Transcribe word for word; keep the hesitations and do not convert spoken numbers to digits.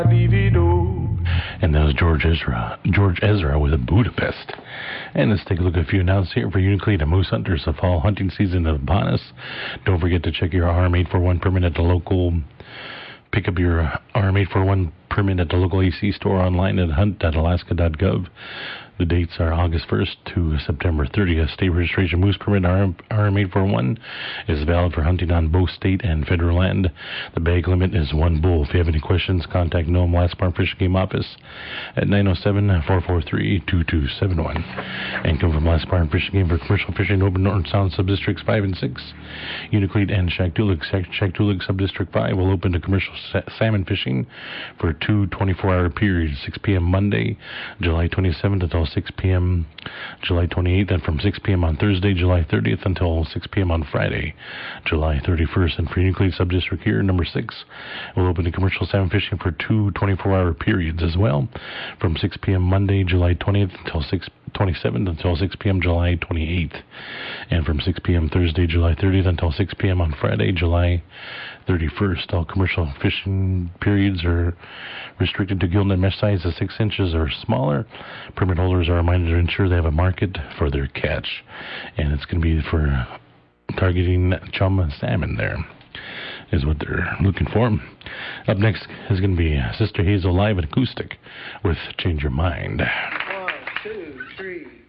And that was George Ezra. George Ezra with a Budapest. And let's take a look at a few announcements here for Uniclean and Moose Hunters. The fall hunting season is upon us. Don't forget to check your R M eight forty-one permit at the local. Pick up your R M eight forty-one permit at the local A C store online at hunt dot alaska dot gov. The dates are August first to September thirtieth. State registration moose permit R M eight forty-one is valid for hunting on both state and federal land. The bag limit is one bull. If you have any questions, contact Nome Last Barn Fish Game Office at nine oh seven, four four three, two two seven one. And come from Last Barn Fish Game for commercial fishing, open Northern Sound Subdistricts five and six. Unicleat and Shaktoolik. Shaktoolik Subdistrict five will open to commercial sa- salmon fishing for two twenty-four hour periods, six p.m. Monday, July twenty-seventh until six p.m. July twenty-eighth, and from six p.m. on Thursday, July thirtieth until six p.m. on Friday, July thirty-first. And for Unicleat Subdistrict here, number six, will open to commercial salmon fishing for two twenty-four hour periods as well, from six p.m. Monday, July twentieth until six twenty-seventh until six p.m. July twenty-eighth, and from six p.m. Thursday, July thirtieth until six p.m. on Friday, July thirty-first. All commercial fishing periods are restricted to gill net mesh size of six inches or smaller. Permit holders are reminded to ensure they have a market for their catch, and it's going to be for targeting chum and salmon there is what they're looking for. Up next is going to be Sister Hazel live and acoustic with Change Your Mind. One, two, three.